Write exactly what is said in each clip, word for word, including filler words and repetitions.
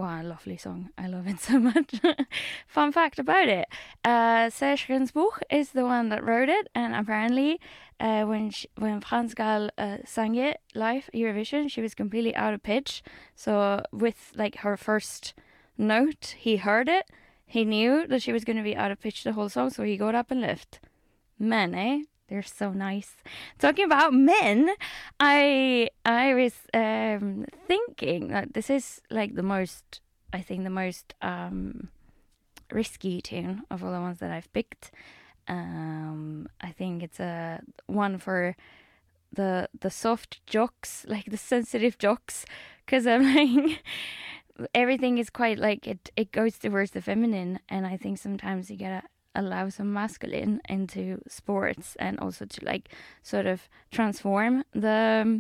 What a lovely song. I love it so much. Fun fact about it. Uh, Serge Gainsbourg is the one that wrote it, and apparently uh, when she, when France Gall uh, sang it live at Eurovision, she was completely out of pitch. So with like her first note, he heard it. He knew that she was going to be out of pitch the whole song, so he got up and left. Men, eh? They're so nice. Talking about men, I I was um, thinking that this is like the most, I think the most um, risky tune of all the ones that I've picked. Um, I think it's a one for the the soft jocks, like the sensitive jocks, because I'm like everything is quite like it. It goes towards the feminine, and I think sometimes you gotta allow some masculine into sports, and also to like sort of transform the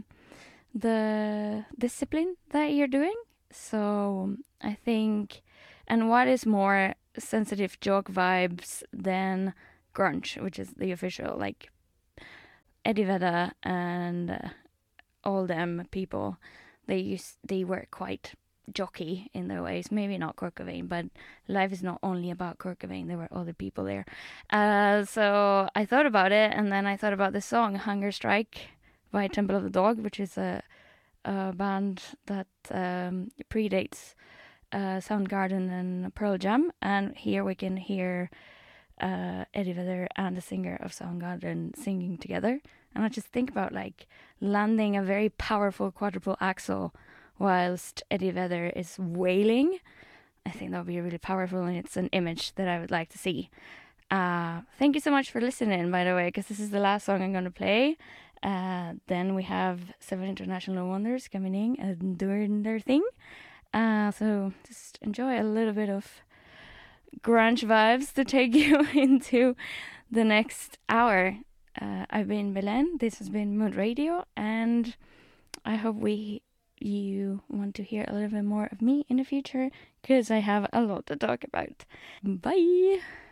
the discipline that you're doing. So I think, and what is more sensitive jock vibes than grunge, which is the official, like Eddie Vedder and uh, all them people, they used they were quite jockey in their ways. Maybe not Kurt Cobain, but life is not only about Kurt Cobain. There were other people there. Uh, so I thought about it, and then I thought about the song Hunger Strike by Temple of the Dog, which is a, a band that um, predates uh, Soundgarden and Pearl Jam. And here we can hear uh, Eddie Vedder and the singer of Soundgarden singing together. And I just think about like landing a very powerful quadruple axel whilst Eddie Vedder is wailing. I think that would be really powerful, and it's an image that I would like to see. Uh, thank you so much for listening, by the way, because this is the last song I'm going to play. Uh, then we have Seven International Wonders coming in and doing their thing. Uh, so just enjoy a little bit of grunge vibes to take you into the next hour. Uh, I've been Belen. This has been Mood Radio, and I hope we you want to hear a little bit more of me in the future, because I have a lot to talk about. Bye!